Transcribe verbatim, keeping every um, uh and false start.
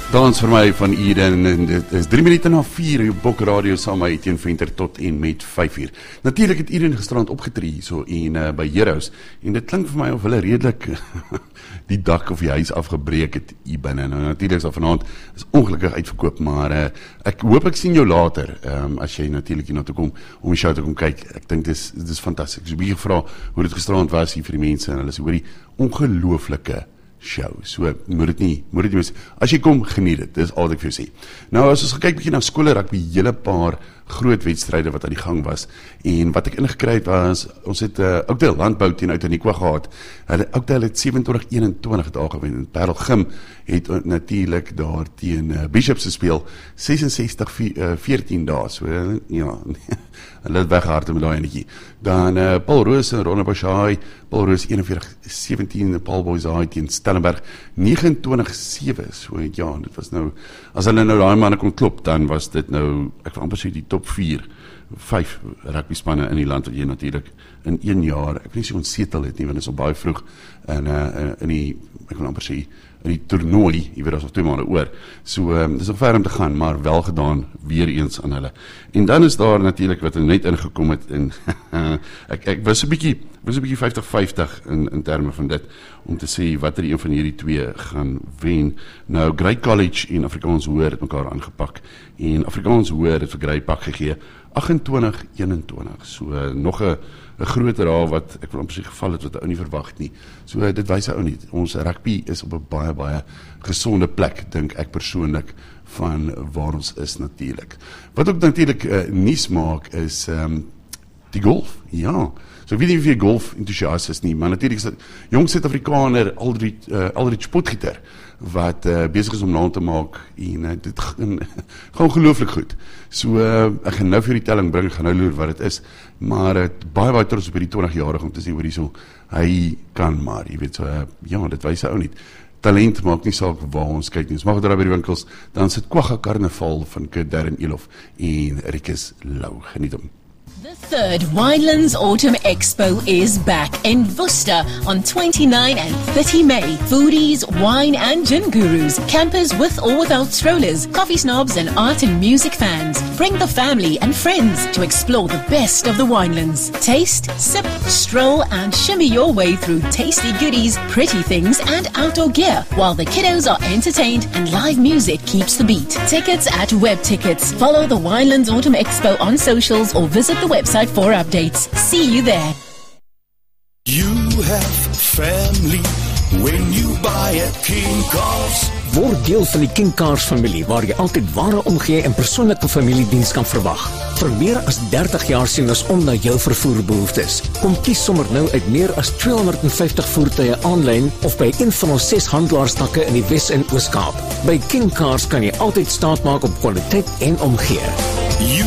Dans vir my van Eden, en dit is drie minute na vier, jou Bok Radio saam met Etienne Venter tot en met vyf uur. Natuurlijk het Eden gisterand opgetree, so en uh, by Heroes, en dit klink vir my of hulle redelik die dak of die huis afgebreek het hier binne. Nou natuurlijk is dat vanavond, is ongelukkig uitverkoop, maar uh, ek hoop ek sien jou later, um, as jy natuurlijk hier na toe kom, om die show te kom kyk. Ek dink dit is, dit is fantastisch. Ek is bietjie gevra hoe dit gisterand was hier vir die mense, en hulle sê, hoor die ongelooflike show, so moet dit nie, moet dit nie mis. As jy kom, geniet dit, dis al wat ek vir jou sê. Nou, as ons gekyk bietjie na skole rugby, hele paar groot wedstryde wat aan die gang was, en wat ek ingekry het was, ons het uh, Oudtshoorn Landbou teen Oudtshoorn gehad, hulle Oudtshoorn het sewentwintig eenentwintig daar gewen, en Parel Gim het uh, natuurlijk daar teen uh, Bishops gespeel, ses en sestig veertien daar, so uh, ja, hulle het weggehaard met daai enetjie. Dan uh, Paul Roos en Ronald Bashai, Paul Roos eenenveertig sewentien, Paul Boysaai teen Stellenberg negenentwintig sewe, so ja, dit was nou, as hulle nou daai manne kon klop, dan was dit nou, ek wil amper sê die top vier, vyf rugby spanne in die land, wat jy natuurlijk in een jaar, ek weet nie so ontsetel het nie, want dit is al baie vroeg, en uh, in die, ek wil amper sê, in die toernooi, jy weet, as nog twee maanden oor, so, um, dit is nog ver om te gaan, maar wel gedaan, weer eens aan hulle. En dan is daar natuurlijk, wat er net ingekom het, en ek, ek was een bykie, was een bykie vyftig vyftig in, in termen van dit, om te sê, wat er een van hierdie twee gaan wen. Nou, Grey College en Afrikaans Hoër het mekaar aangepak, en Afrikaans Hoër het vir Grey pak gegee, achtentwintig eenentwintig, so, uh, nog een een groter raal wat, ek wil amper sê geval het, wat ou nie verwacht nie. So, uh, dit wys ou nie. Ons rugby is op 'n baie, baie gesonde plek, dink ek persoonlik, van waar ons is natuurlijk. Wat ook natuurlijk uh, nuus maak, is um, die golf, ja. So ek weet nie of jy golf enthousiast is nie, maar natuurlijk is dit jong Suid-Afrikaner, Aldrich, uh, Aldrich Potgieter, wat uh, bezig is om naam te maak, en uh, dit gaan ongelooflik goed. So, uh, ek gaan nou vir die telling bring, ek gaan nou loer wat het is, maar het uh, baie baie trots op die twintig-jarig om te sê, hoor die so, hy kan maar, jy weet so, uh, ja, dit wys hy ook nie. Talent maak nie saak waar ons kyk nie, ons mag daar by die winkels, dan sit Kwagga Karnaval van Kurt Darren Elof en Rikus Lou, geniet hom. The third Winelands Autumn Expo is back in Worcester on twenty-ninth and thirtieth May. Foodies, wine and gin gurus, campers with or without strollers, coffee snobs and art and music fans. Bring the family and friends to explore the best of the Winelands. Taste, sip, stroll and shimmy your way through tasty goodies, pretty things and outdoor gear while the kiddos are entertained and live music keeps the beat. Tickets at Web Tickets. Follow the Winelands Autumn Expo on socials or visit the website for updates. See you there. You have family when you buy at King Cars. Word deel van die King Cars familie, waar jy altyd ware omgee en persoonlike familiediens kan verwag. Vir meer as dertig jaar sien ons om na jou vervoerbehoeftes. Kom kies sommer nou uit meer as tweehonderdvyftig voertuie aanlyn of by een van ons ses handelaarstakke in die Wes- en Oos-Kaap. By King Cars kan jy altyd staat maak op kwaliteit en omgee. You